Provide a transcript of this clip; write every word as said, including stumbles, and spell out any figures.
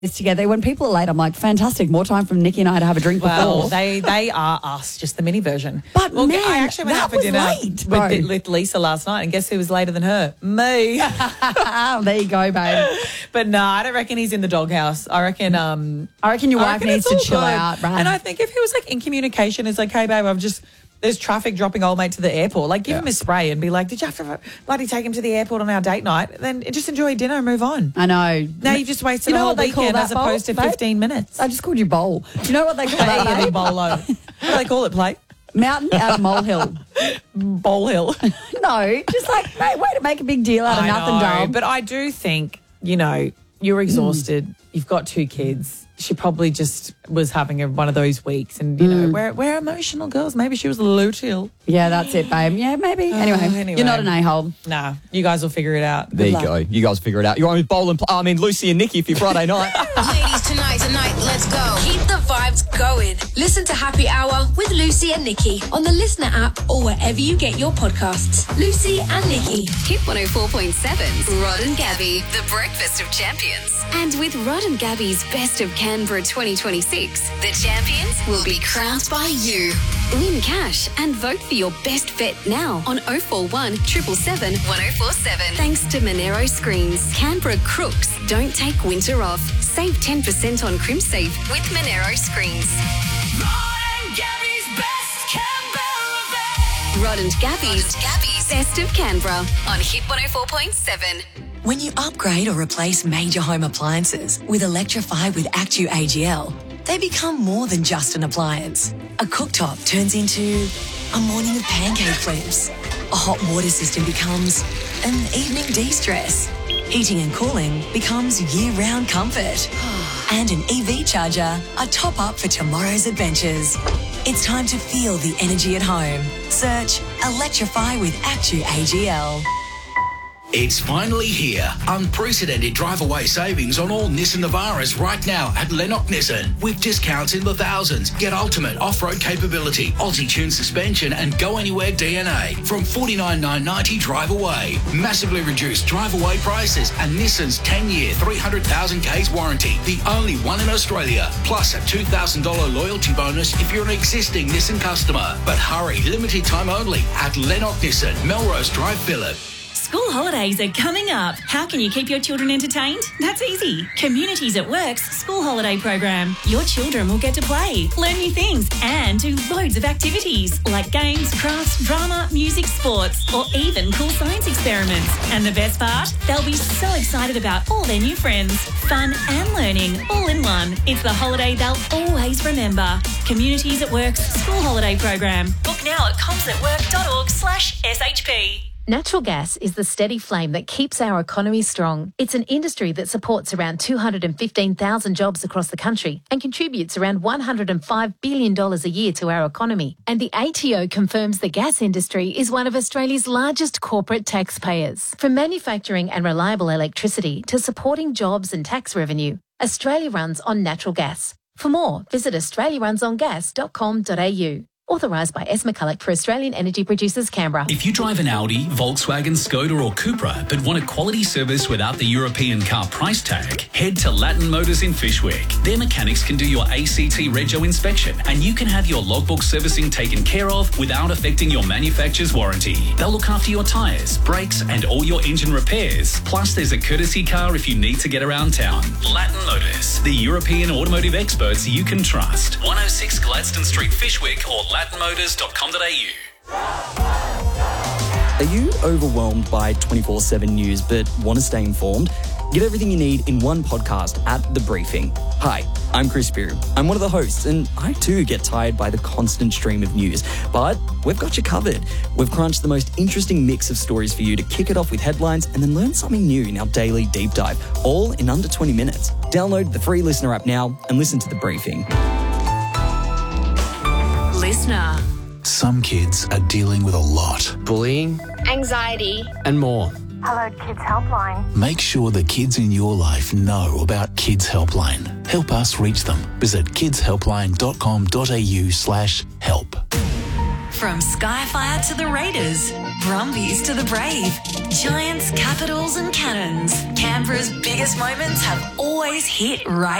this together. When people are late, I'm like, fantastic, more time from Nikki and I to have a drink well, before. they they are us, just the mini version. But well, man, I actually went that out for was dinner late, bro. with, with Lisa last night, and guess who was later than her? Me. There you go, babe. But no, I don't reckon he's in the doghouse. I reckon um I reckon your I wife reckon needs it's to all chill good. out, right? And I think if he was like in communication, it's like, hey babe, I'm just there's traffic dropping old mate to the airport. Like, give Yeah. him a spray and be like, did you have to bloody take him to the airport on our date night? Then just enjoy dinner and move on. I know. Now you've just wasted You know a whole what they call weekend that as opposed bowl, to babe? fifteen minutes. I just called you bowl. Do you know what they call that, Hey, babe? bolo. What do they call it, plate? Mountain out of molehill. Bowl hill. No, just like, mate, way to make a big deal out of I nothing, know, darling. but I do think, you know, you're exhausted. You've got two kids. She probably just was having a, one of those weeks, and you know, we're we're emotional girls. Maybe she was a little ill. Yeah, that's it, babe. Yeah, maybe. Anyway, anyway. you're not an a-hole. Nah, you guys will figure it out. There Good you luck. go. You guys figure it out. You're on with Bowl and Pl- I mean, Lucy and Nikki for your Friday night. Ladies, tonight, tonight, let's go. Keep the vibes going. Listen to Happy Hour with Lucy and Nikki on the Listener app or wherever you get your podcasts. Lucy and Nikki. Hit one oh four point seven, Rod and Gabby, the breakfast of champions. And with Rod and Gabby's Best of Canberra twenty twenty-six, the champions will be crowned by you. Win cash and vote for your best bet now on oh four one, seven seven seven, one oh four seven. Thanks to Monero Screens. Canberra crooks don't take winter off. Save ten percent on CrimSafe with Monero Screens. Rod and Gabby's Best Canberra Bet. Rod and Gabby's, Gabby's Best of Canberra on Hit one oh four point seven. When you upgrade or replace major home appliances with Electrify with Actu A G L, they become more than just an appliance. A cooktop turns into a morning of pancake flips. A hot water system becomes an evening de-stress. Heating and cooling becomes year-round comfort. And an E V charger, a top-up for tomorrow's adventures. It's time to feel the energy at home. Search Electrify with Actu A G L. It's finally here. Unprecedented drive-away savings on all Nissan Navaras right now at Lennox Nissan. With discounts in the thousands. Get ultimate off-road capability, Aussie-tuned suspension and go-anywhere D N A from forty-nine thousand nine hundred ninety dollars drive away. Massively reduced drive-away prices and Nissan's ten-year, three hundred thousand Ks warranty. The only one in Australia. Plus a two thousand dollars loyalty bonus if you're an existing Nissan customer. But hurry, limited time only at Lennox Nissan, Melrose Drive, Phillip. School holidays are coming up. How can you keep your children entertained? That's easy. Communities at Work's school holiday program. Your children will get to play, learn new things, and do loads of activities like games, crafts, drama, music, sports, or even cool science experiments. And the best part? They'll be so excited about all their new friends. Fun and learning all in one. It's the holiday they'll always remember. Communities at Work's school holiday program. Book now at comsatwork.org slash SHP. Natural gas is the steady flame that keeps our economy strong. It's an industry that supports around two hundred fifteen thousand jobs across the country and contributes around one hundred five billion dollars a year to our economy. And the A T O confirms the gas industry is one of Australia's largest corporate taxpayers. From manufacturing and reliable electricity to supporting jobs and tax revenue, Australia runs on natural gas. For more, visit australia runs on gas dot com dot a u. Authorised by S. McCulloch for Australian Energy Producers, Canberra. If you drive an Audi, Volkswagen, Skoda or Cupra but want a quality service without the European car price tag, head to Latin Motors in Fyshwick. Their mechanics can do your A C T Rego inspection and you can have your logbook servicing taken care of without affecting your manufacturer's warranty. They'll look after your tyres, brakes and all your engine repairs. Plus there's a courtesy car if you need to get around town. Latin Motors, the European automotive experts you can trust. one oh six Gladstone Street, Fyshwick or latin motors dot com dot a u. Are you overwhelmed by twenty-four seven news but want to stay informed? Get everything you need in one podcast at The Briefing. Hi, I'm Chris Spear. I'm one of the hosts, and I too get tired by the constant stream of news. But we've got you covered. We've crunched the most interesting mix of stories for you to kick it off with headlines and then learn something new in our daily deep dive, all in under twenty minutes. Download the free Listener app now and listen to The Briefing. Listener. Some kids are dealing with a lot. Bullying, anxiety, and more. Hello Kids Helpline. Make sure the kids in your life know about Kids Helpline. Help us reach them. Visit kidshelpline dot com dot a u slash help. From Skyfire to the Raiders, Brumbies to the Brave, Giants, Capitals and Cannons, Canberra's biggest moments have always hit right